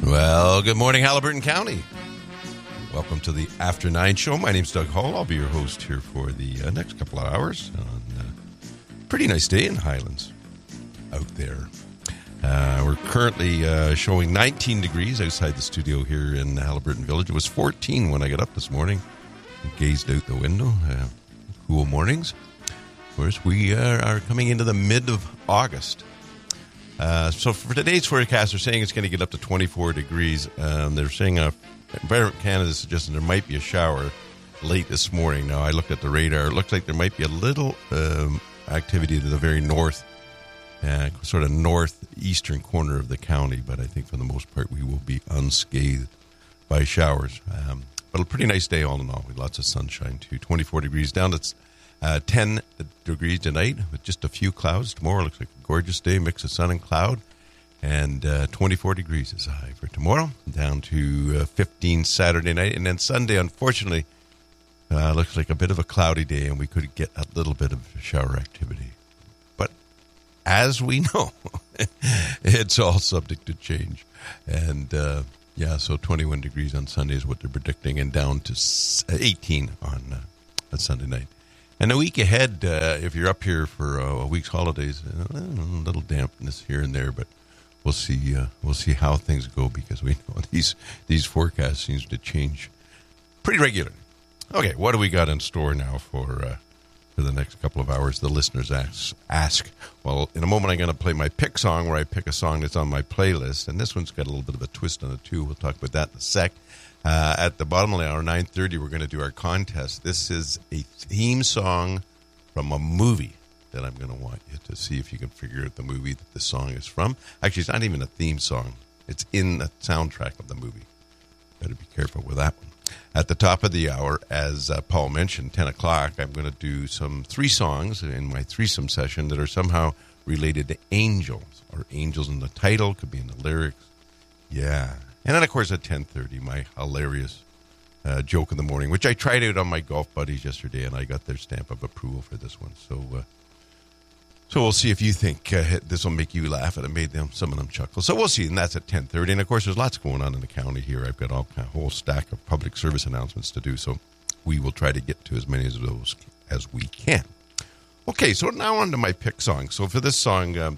Well, good morning, Haliburton County. Welcome to the After 9 show. My name's Doug Hall. I'll be your host here for the next couple of hours on a pretty nice day in the Highlands out there. We're currently showing 19 degrees outside the studio here in Haliburton Village. It was 14 when I got up this morning and gazed out the window. Cool mornings. Of course, we are coming into the mid of August. So for today's forecast, they're saying it's going to get up to 24 degrees. They're saying Environment Canada is suggesting there might be a shower late this morning. Now, I looked at the radar. It looks like there might be a little activity to the very north, sort of northeastern corner of the county. But I think for the most part, we will be unscathed by showers. But a pretty nice day all in all, with lots of sunshine too. 24 degrees down. It's 10 degrees tonight with just a few clouds. Tomorrow looks like a gorgeous day, mix of sun and cloud. And 24 degrees is high for tomorrow, down to 15 Saturday night. And then Sunday, unfortunately, looks like a bit of a cloudy day, and we could get a little bit of shower activity. But as we know, it's all subject to change. And, so 21 degrees on Sunday is what they're predicting, and down to 18 on Sunday night. And a week ahead, if you're up here for a week's holidays, a little dampness here and there, but we'll see. We'll see how things go, because we know these forecasts seems to change pretty regularly. Okay, what do we got in store now for the next couple of hours? The listeners ask. Well, in a moment, I'm going to play my pick song, where I pick a song that's on my playlist, and this one's got a little bit of a twist on it too. We'll talk about that in a sec. At the bottom of the hour, 9:30, we're going to do our contest. This is a theme song from a movie that I'm going to want you to see if you can figure out the movie that the song is from. Actually, it's not even a theme song. It's in the soundtrack of the movie. Better be careful with that one. At the top of the hour, as Paul mentioned, 10 o'clock, I'm going to do some 3 songs in my threesome session that are somehow related to angels, or angels in the title, could be in the lyrics. Yeah. And then, of course, at 10:30, my hilarious joke of the morning, which I tried out on my golf buddies yesterday, and I got their stamp of approval for this one. So we'll see if you think this will make you laugh, and it made some of them chuckle. So we'll see, and that's at 10:30. And, of course, there's lots going on in the county here. I've got a whole stack of public service announcements to do, so we will try to get to as many of those as we can. Okay, so now on to my pick song. So for this song, I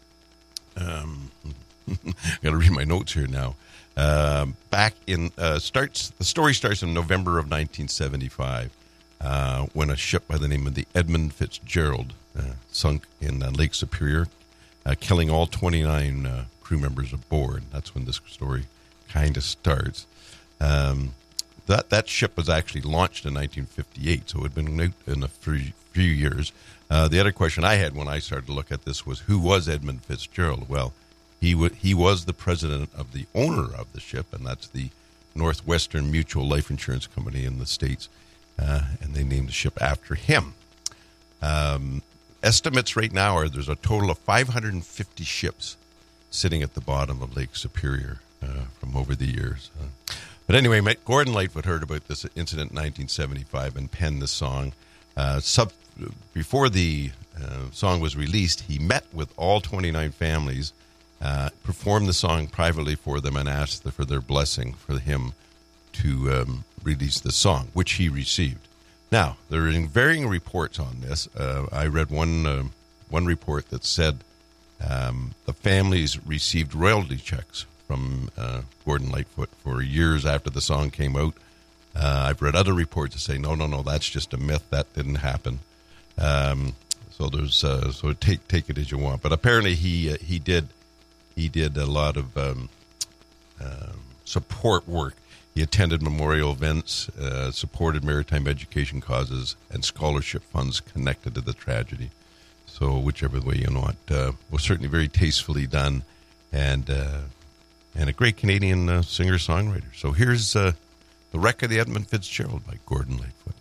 got to read my notes here now. The story starts in November of 1975 when a ship by the name of the Edmund Fitzgerald sunk in Lake Superior, killing all 29 crew members aboard. That's when this story kind of starts. That ship was actually launched in 1958, so it had been out in a few years. The other question I had when I started to look at this was, who was Edmund Fitzgerald? Well, he was the president of the owner of the ship, and that's the Northwestern Mutual Life Insurance Company in the States, and they named the ship after him. Estimates right now are there's a total of 550 ships sitting at the bottom of Lake Superior from over the years. But anyway, Gordon Lightfoot heard about this incident in 1975 and penned the song. Before the song was released, he met with all 29 families, performed the song privately for them, and asked for their blessing for him to release the song, which he received. Now, there are varying reports on this. I read one report that said the families received royalty checks from Gordon Lightfoot for years after the song came out. I've read other reports that say, no, that's just a myth. That didn't happen. So there's so take it as you want. But apparently he did a lot of support work. He attended memorial events, supported maritime education causes, and scholarship funds connected to the tragedy. So whichever way you know it, was certainly very tastefully done, and a great Canadian singer-songwriter. So here's The Wreck of the Edmund Fitzgerald by Gordon Lightfoot.